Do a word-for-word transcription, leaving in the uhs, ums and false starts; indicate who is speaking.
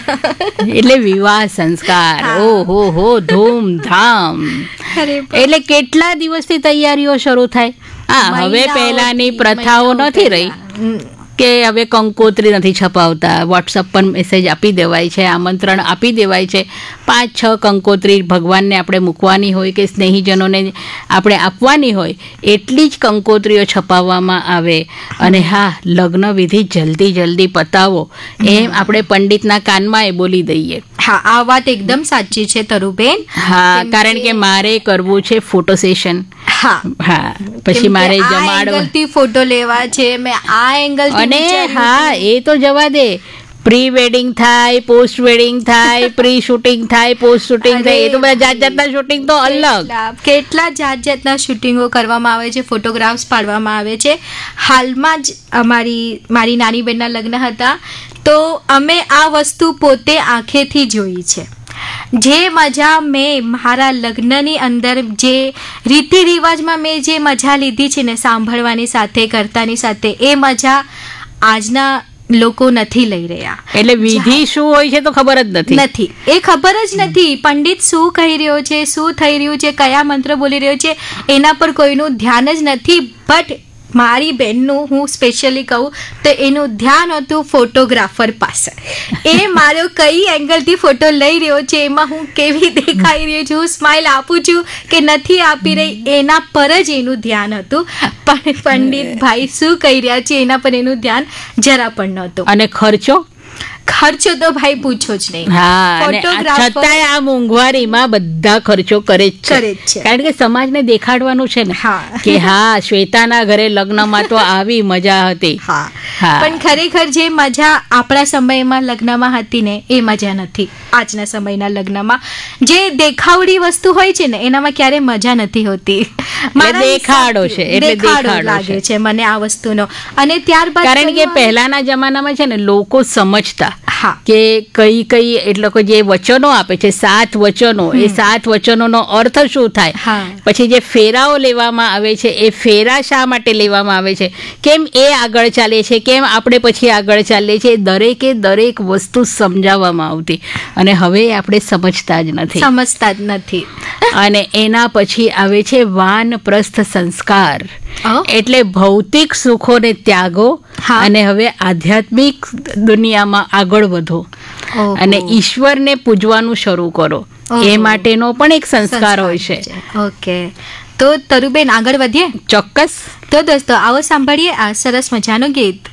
Speaker 1: એટલે વિવાહ સંસ્કાર, ઓહો હો, ધૂમધામ. એટલે કેટલા દિવસથી તૈયારીઓ શરૂ થાય? હા, હવે પહેલાની પ્રથાઓ નથી રહી કે હવે કંકોત્રી નથી છપાવતા, વોટ્સઅપ પર મેસેજ આપી દેવાય છે, આમંત્રણ આપી દેવાય છે. પાંચ છ કંકોત્રી ભગવાનને આપણે મૂકવાની હોય કે સ્નેહીજનોને આપણે આપવાની હોય એટલી જ કંકોત્રીઓ છપાવવામાં આવે. અને હા, લગ્ન વિધિ જલ્દી જલ્દી પતાવો એમ આપણે પંડિતના કાનમાં એ બોલી દઈએ.
Speaker 2: હા, આ વાત એકદમ સાચી છે તરુબેન.
Speaker 1: હા, કારણ કે મારે કરવું છે ફોટો સેશન.
Speaker 2: હા
Speaker 1: હા, પછી મારે જમાડવા
Speaker 2: ફોટો લેવા છે, મેં આ એંગલ
Speaker 1: અને હા, એ તો જવા દે, પ્રી વેડિંગ થાય, પોસ્ટ વેડિંગ થાય, પ્રી શૂટિંગ થાય, પોસ્ટ શૂટિંગ થાય, એ તો બધા જાત જાતના શૂટિંગ તો અલગ,
Speaker 2: કેટલા જાત જાતના શૂટિંગો કરવામાં આવે છે, ફોટોગ્રાફ્સ પાડવામાં આવે છે. હાલમાં જ અમારી મારી નાની બહેનના લગ્ન હતા, તો અમે આ વસ્તુ પોતે આંખેથી જોઈ છે. જે મજા મેં મારા લગ્નની અંદર, જે રીતિ રિવાજમાં મેં જે મજા લીધી છે ને, સાંભળવાની સાથે કરતાની સાથે, એ મજા આજના લોકો નથી લઈ રહ્યા.
Speaker 1: એટલે વિધિ શું હોય છે તો ખબર જ નથી
Speaker 2: નથી એ ખબર જ નથી. પંડિત શું કહી રહ્યો છે, શું થઈ રહ્યું છે, કયા મંત્ર બોલી રહ્યો છે, એના પર કોઈનું ધ્યાન જ નથી. બટ મારી બહેનનું હું સ્પેશિયલી કહું તો એનું ધ્યાન હતું ફોટોગ્રાફર પાસે. એ મારો કઈ એંગલથી ફોટો લઈ રહ્યો છે, એમાં હું કેવી દેખાઈ રહ્યો છું, સ્માઇલ આપું છું કે નથી આપી રહી, એના પર જ એનું ધ્યાન હતું. પણ પંડિત ભાઈ શું કહી રહ્યા છે એના પર એનું ધ્યાન જરા પણ નહોતું.
Speaker 1: અને ખર્ચો
Speaker 2: ખર્ચો તો ભાઈ પૂછો જ નહીં.
Speaker 1: હા, છતાંય આ મોંઘવારીમાં બધા ખર્ચો કરે જ છે, કારણ કે સમાજને દેખાડવાનું છે ને કે હા, શ્વેતાના ઘરે લગ્નમાં તો આવી મજા હતી.
Speaker 2: હા, પણ ખરેખર જે મજા આપણા સમયમાં લગ્નમાં હતી ને, એ મજા નથી આજના સમયના લગ્નમાં. જે દેખાવડી વસ્તુ હોય છે ને, એનામાં ક્યારે મજા નથી હોતી.
Speaker 1: દેખાડો છે એટલે દેખાડો
Speaker 2: લાગે છે મને આ વસ્તુનો. અને ત્યારબાદ
Speaker 1: કારણ કે પહેલાના જમાનામાં છે ને, લોકો સમજતા કે કઈ કઈ એટલે કે જે વચનો આપે છે, સાત વચનો, એ સાત વચનોનો અર્થ શું થાય, પછી જે ફેરાઓ લેવામાં આવે છે, એ ફેરા શા માટે લેવામાં આવે છે, કેમ એ આગળ ચાલે છે, કેમ આપણે પછી આગળ ચાલીએ છીએ, દરેકે દરેક વસ્તુ સમજાવવામાં આવતી. અને હવે આપણે સમજતા જ નથી
Speaker 2: સમજતા જ નથી
Speaker 1: અને એના પછી આવે છે વાનપ્રસ્થ સંસ્કાર, એટલે ભૌતિક સુખોને ત્યાગો અને હવે આધ્યાત્મિક દુનિયામાં આગળ વધો અને ઈશ્વરને પૂજવાનું શરૂ કરો. એ માટેનો પણ એક સંસ્કાર હોય છે.
Speaker 2: ઓકે, તો તરુબેન આગળ વધીએ.
Speaker 1: ચોક્કસ.
Speaker 2: તો દોસ્તો, આવો સાંભળીએ આ સરસ મજાનું ગીત.